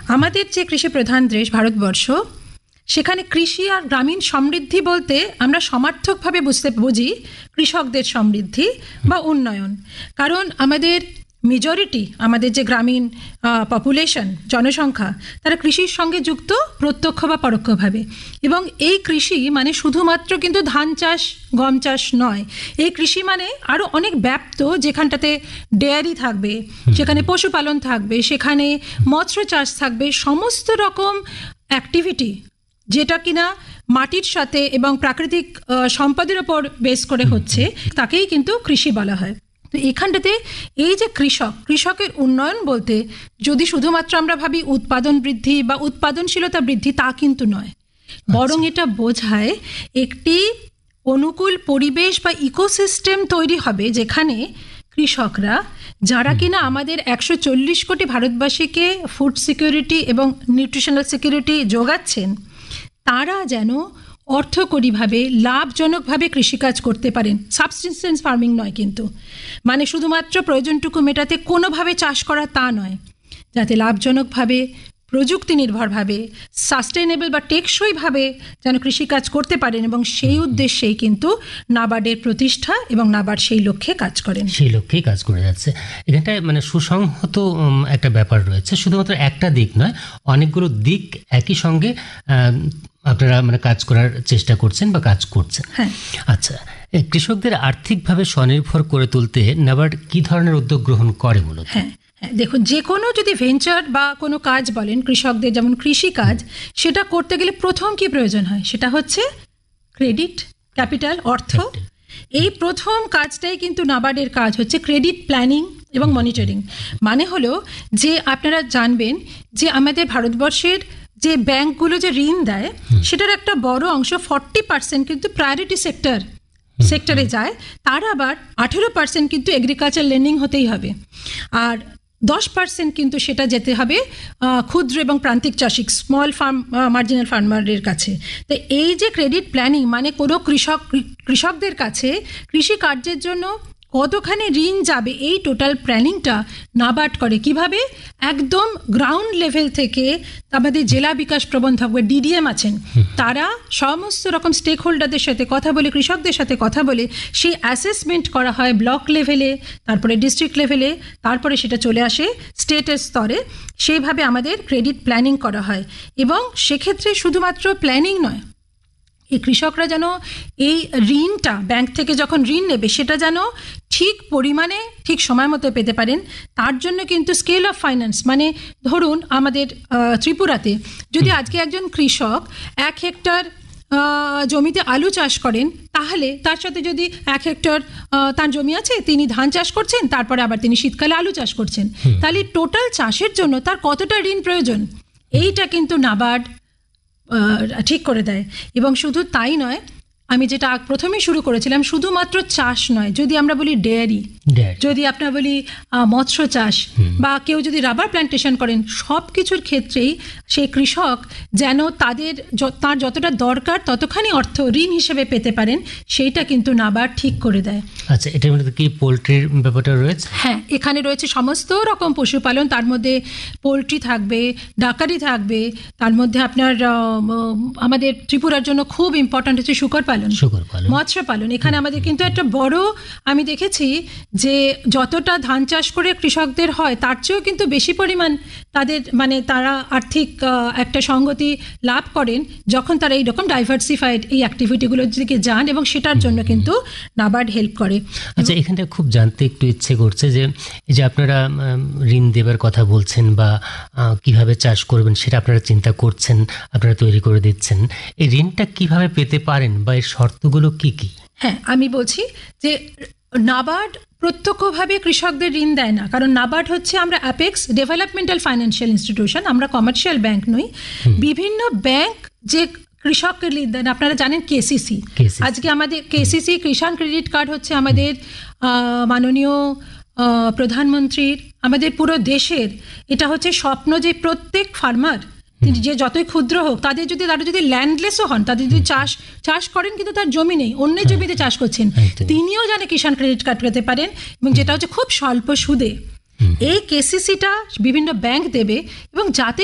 আমাদের যে কৃষি প্রধান দেশ ভারতবর্ষ, সেখানে কৃষি আর গ্রামীণ সমৃদ্ধি বলতে আমরা সমার্থকভাবে বুঝি কৃষকদের সমৃদ্ধি বা উন্নয়ন। কারণ আমাদের মেজরিটি, আমাদের যে গ্রামীণ পপুলেশন, জনসংখ্যা, তারা কৃষির সঙ্গে যুক্ত প্রত্যক্ষ বা পরোক্ষভাবে। এবং এই কৃষি মানে শুধুমাত্র কিন্তু ধান চাষ, গম চাষ নয়। এই কৃষি মানে আরও অনেক ব্যাপ্ত, যেখানটাতে ডেয়ারি থাকবে, সেখানে পশুপালন থাকবে, সেখানে মৎস্য চাষ থাকবে, সমস্ত রকম অ্যাক্টিভিটি যেটা কিনা মাটির সাথে এবং প্রাকৃতিক সম্পদের ওপর বেস করে হচ্ছে, তাকেই কিন্তু কৃষি বলা হয়। তো এখানটাতে এই যে কৃষকের উন্নয়ন বলতে যদি শুধুমাত্র আমরা ভাবি উৎপাদন বৃদ্ধি বা উৎপাদনশীলতা বৃদ্ধি, তা কিন্তু নয়। বরং এটা বোঝায় একটি অনুকূল পরিবেশ বা ইকোসিস্টেম তৈরি হবে, যেখানে কৃষকরা, যারা কিনা আমাদের 140 কোটি ভারতবাসীকে ফুড সিকিউরিটি এবং নিউট্রিশনাল সিকিউরিটি যোগাচ্ছেন, তারা যেন অর্থকরীভাবে লাভজনকভাবে কৃষিকাজ করতে পারেন। সাবসিস্টেন্স ফার্মিং নয় কিন্তু, মানে শুধুমাত্র প্রয়োজনটুকু মেটাতে কোনোভাবে চাষ করা তা নয়, যাতে লাভজনকভাবে, প্রযুক্তি নির্ভরভাবে, সাস্টেনেবল বা টেকসইভাবে যেন কৃষিকাজ করতে পারেন। এবং সেই উদ্দেশ্যেই কিন্তু নাবার্ডের প্রতিষ্ঠা, এবং নাবার্ড সেই লক্ষ্যে কাজ করেন, সেই লক্ষ্যেই কাজ করে যাচ্ছে। এখানটায় মানে সুসংহত একটা ব্যাপার রয়েছে, শুধুমাত্র একটা দিক নয়, অনেকগুলো দিক একই সঙ্গে আপনারা মানে কাজ করার চেষ্টা করছেন বা কাজ করছেন। হ্যাঁ। আচ্ছা, কৃষকদের আর্থিকভাবে স্বনির্ভর করে তুলতে নাবার্ড কি ধরনের উদ্যোগ গ্রহণ করে মূলত? হ্যাঁ, দেখুন, যে কোনো যদি ভেঞ্চার বা কোনো কাজ বলেন, কৃষকদের যেমন কৃষি কাজ, সেটা করতে গেলে প্রথম কি প্রয়োজন হয়, সেটা হচ্ছে ক্রেডিট, ক্যাপিটাল, অর্থ। এই প্রথম কাজটাই কিন্তু নাবার্ডের কাজ হচ্ছে ক্রেডিট প্ল্যানিং এবং মনিটরিং। মানে হলো যে আপনারা জানবেন যে আমাদের ভারতবর্ষের যে ব্যাংকগুলো যে ঋণ দেয়, সেটার একটা বড় অংশ 40% কিন্তু প্রায়োরিটি সেক্টরে যায়। তার আবার 18% কিন্তু এগ্রিকালচার লেন্ডিং হতেই হবে, আর 10% কিন্তু সেটা যেতে হবে ক্ষুদ্র এবং প্রান্তিক চাষী, স্মল ফার্ম, মার্জিনাল ফার্মারের কাছে। তো এই যে ক্রেডিট প্ল্যানিং, মানে কোনো কৃষকদের কাছে কৃষি কার্যের জন্য কতখানি ঋণ যাবে, এই টোটাল প্ল্যানিংটা নাবার্ড করে। কিভাবে? একদম গ্রাউন্ড লেভেল থেকে আমাদের জেলা বিকাশ প্রবন্ধক বা ডিডিএম আছেন, তারা সমস্ত রকম স্টেক হোল্ডারদের সাথে কথা বলে, কৃষকদের সাথে কথা বলে সেই অ্যাসেসমেন্ট করা হয় ব্লক লেভেলে, তারপরে ডিস্ট্রিক্ট লেভেলে, তারপরে সেটা চলে আসে স্টেটের স্তরে। সেইভাবে আমাদের ক্রেডিট প্ল্যানিং করা হয়। এবং সেক্ষেত্রে শুধুমাত্র প্ল্যানিং নয়, এই কৃষকরা যেন এই ঋণটা ব্যাংক থেকে যখন ঋণ নেবে, সেটা যেন ঠিক পরিমাণে ঠিক সময় মতো পেতে পারেন। তার জন্য কিন্তু স্কেল অফ ফাইন্যান্স, মানে ধরুন আমাদের ত্রিপুরাতে যদি আজকে একজন কৃষক 1 হেক্টর জমিতে আলু চাষ করেন, তাহলে তার সাথে যদি 1 হেক্টর তার জমি আছে, তিনি ধান চাষ করছেন, তারপরে আবার তিনি শীতকালে আলু চাষ করছেন, তাহলে টোটাল চাষের জন্য তার কতটা ঋণ প্রয়োজন, এইটা কিন্তু নাবার্ড ঠিক করে দেয়। এবং শুধু তাই নয়, আমি যেটা প্রথমেই শুরু করেছিলাম, শুধুমাত্র চাষ নয়, যদি আমরা বলি ডেয়ারি, যদি আপনারা বলি মৎস্য চাষ, বা কেউ যদি রাবার প্ল্যান্টেশন করেন, সব কিছুর ক্ষেত্রেই সেই কৃষক যেন তার যতটা দরকার ততখানি অর্থ ঋণ হিসেবে পেতে পারেন, সেইটা কিন্তু নাবার্ড ঠিক করে দেয়। আচ্ছা, এটার মধ্যে কি পোলট্রির ব্যাপারটা রয়েছে? হ্যাঁ, এখানে রয়েছে সমস্ত রকম পশুপালন, তার মধ্যে পোলট্রি থাকবে, ডাকারি থাকবে, তার মধ্যে আপনার আমাদের ত্রিপুরার জন্য খুব ইম্পর্ট্যান্ট হচ্ছে শুকর পালন, মৎস্য পালন। এখানে আমাদের কিন্তু একটা বড়, আমি দেখেছি যে যতটা ধান চাষ করে কৃষকদের হয়, তার চেয়েও কিন্তু বেশি পরিমাণ তাদের, মানে তারা আর্থিক একটা সঙ্গতি লাভ করেন যখন তারা এইরকম ডাইভার্সিফাইড এই অ্যাক্টিভিটিগুলোর দিকে যান, এবং সেটার জন্য কিন্তু নাবার্ড হেল্প করে। আচ্ছা, এখানটা খুব জানতে একটু ইচ্ছে করছে যে এই যে আপনারা ঋণ দেবার কথা বলছেন বা কিভাবে চাষ করবেন সেটা আপনারা চিন্তা করছেন, আপনারা তৈরি করে দিচ্ছেন, এই ঋণটা কিভাবে পেতে পারেন বা এর শর্তগুলো কি কি? হ্যাঁ, আমি বলছি যে নাবার্ড প্রত্যক্ষভাবে কৃষকদের ঋণ দেয় না, কারণ নাবার্ড হচ্ছে, আমরা অ্যাপেক্স ডেভেলপমেন্টাল ফাইন্যান্সিয়াল ইনস্টিটিউশন, আমরা কমার্শিয়াল ব্যাংক নই। বিভিন্ন ব্যাংক যে কৃষককে ঋণ দেন, আপনারা জানেন কেসিসি, আজকে আমাদের কেসিসি কিষাণ ক্রেডিট কার্ড হচ্ছে আমাদের মাননীয় প্রধানমন্ত্রীর, আমাদের পুরো দেশের এটা হচ্ছে স্বপ্ন, যে প্রত্যেক ফার্মার, তিনি যে যতই ক্ষুদ্র হোক, তারা যদি ল্যান্ডলেসও হন, তাদের যদি চাষ করেন কিন্তু তার জমি নেই, অন্যের জমিতে চাষ করছেন, তিনিও যেন কিষাণ ক্রেডিট কার্ড পেতে পারেন, এবং যেটা হচ্ছে খুব স্বল্প সুদে। এই কেসিসিটা বিভিন্ন ব্যাংক দেবে, এবং যাতে